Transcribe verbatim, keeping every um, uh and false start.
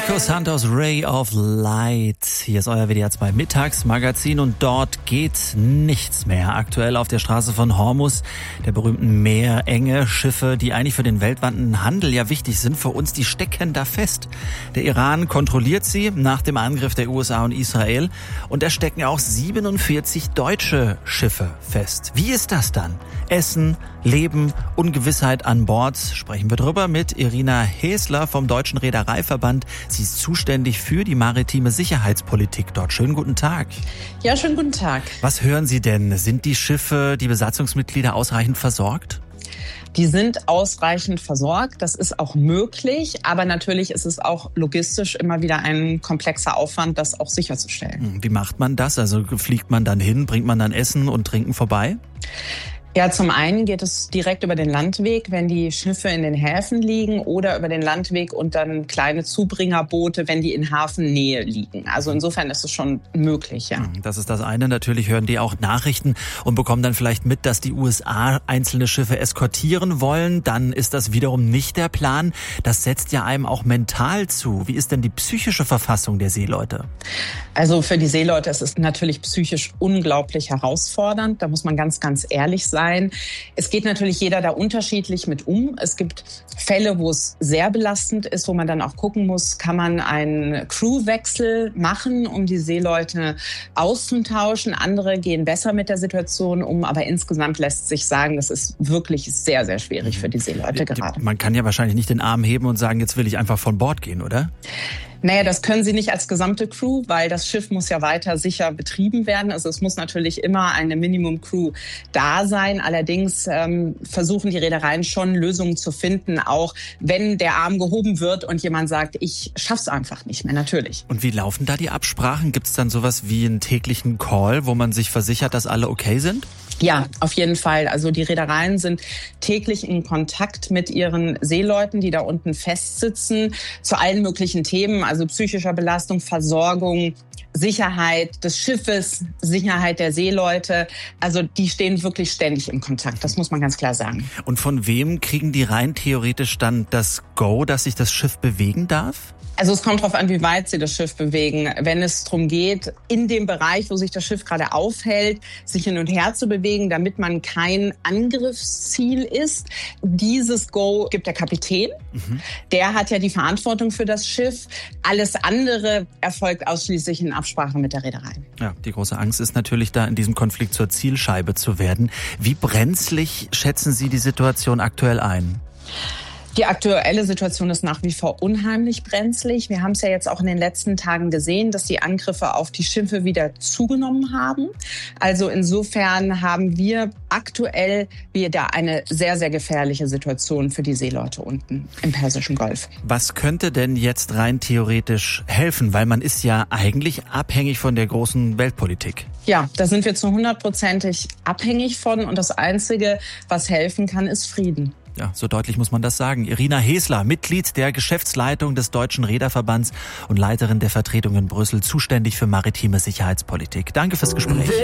Nico Santos, Ray of Light. Hier ist euer W D R zwei Mittagsmagazin und dort geht nichts mehr. Aktuell auf der Straße von Hormuz, der berühmten Meerenge, Schiffe, die eigentlich für den weltweiten Handel ja wichtig sind, für uns, die stecken da fest. Der Iran kontrolliert sie nach dem Angriff der U S A und Israel und da stecken auch siebenundvierzig deutsche Schiffe fest. Wie ist das dann? Essen, Leben, Ungewissheit an Bord. Sprechen wir drüber mit Irina Hesler vom Deutschen Reedereiverband. Sie ist zuständig für die maritime Sicherheitspolitik dort. Schönen guten Tag. Ja, schönen guten Tag. Was hören Sie denn? Sind die Schiffe, die Besatzungsmitglieder ausreichend versorgt? Die sind ausreichend versorgt, das ist auch möglich, aber natürlich ist es auch logistisch immer wieder ein komplexer Aufwand, das auch sicherzustellen. Wie macht man das? Also fliegt man dann hin, bringt man dann Essen und Trinken vorbei? Ja, zum einen geht es direkt über den Landweg, wenn die Schiffe in den Häfen liegen, oder über den Landweg und dann kleine Zubringerboote, wenn die in Hafennähe liegen. Also insofern ist es schon möglich, ja. Das ist das eine. Natürlich hören die auch Nachrichten und bekommen dann vielleicht mit, dass die U S A einzelne Schiffe eskortieren wollen. Dann ist das wiederum nicht der Plan. Das setzt ja einem auch mental zu. Wie ist denn die psychische Verfassung der Seeleute? Also für die Seeleute ist es natürlich psychisch unglaublich herausfordernd. Da muss man ganz, ganz ehrlich sein. Es geht natürlich jeder da unterschiedlich mit um. Es gibt Fälle, wo es sehr belastend ist, wo man dann auch gucken muss, kann man einen Crewwechsel machen, um die Seeleute auszutauschen. Andere gehen besser mit der Situation um, aber insgesamt lässt sich sagen, das ist wirklich sehr, sehr schwierig für die Seeleute gerade. Man kann ja wahrscheinlich nicht den Arm heben und sagen, jetzt will ich einfach von Bord gehen, oder? Naja, das können sie nicht als gesamte Crew, weil das Schiff muss ja weiter sicher betrieben werden. Also es muss natürlich immer eine Minimum-Crew da sein. Allerdings ähm, versuchen die Reedereien schon Lösungen zu finden, auch wenn der Arm gehoben wird und jemand sagt, ich schaff's einfach nicht mehr, natürlich. Und wie laufen da die Absprachen? Gibt es dann sowas wie einen täglichen Call, wo man sich versichert, dass alle okay sind? Ja, auf jeden Fall. Also die Reedereien sind täglich in Kontakt mit ihren Seeleuten, die da unten festsitzen, zu allen möglichen Themen, also psychischer Belastung, Versorgung, Sicherheit des Schiffes, Sicherheit der Seeleute. Also die stehen wirklich ständig im Kontakt, das muss man ganz klar sagen. Und von wem kriegen die rein theoretisch dann das Go, dass sich das Schiff bewegen darf? Also es kommt darauf an, wie weit sie das Schiff bewegen. Wenn es darum geht, in dem Bereich, wo sich das Schiff gerade aufhält, sich hin und her zu bewegen, damit man kein Angriffsziel ist, dieses Go gibt der Kapitän. Mhm. Der hat ja die Verantwortung für das Schiff. Alles andere erfolgt ausschließlich in Absprache mit der Reederei. Ja, die große Angst ist natürlich da, in diesem Konflikt zur Zielscheibe zu werden. Wie brenzlig schätzen Sie die Situation aktuell ein? Die aktuelle Situation ist nach wie vor unheimlich brenzlig. Wir haben es ja jetzt auch in den letzten Tagen gesehen, dass die Angriffe auf die Schiffe wieder zugenommen haben. Also insofern haben wir aktuell wieder eine sehr, sehr gefährliche Situation für die Seeleute unten im Persischen Golf. Was könnte denn jetzt rein theoretisch helfen? Weil man ist ja eigentlich abhängig von der großen Weltpolitik. Ja, da sind wir zu hundertprozentig abhängig von. Und das Einzige, was helfen kann, ist Frieden. Ja, so deutlich muss man das sagen. Irina Hesler, Mitglied der Geschäftsleitung des Deutschen Reederverbands und Leiterin der Vertretung in Brüssel, zuständig für maritime Sicherheitspolitik. Danke fürs Gespräch.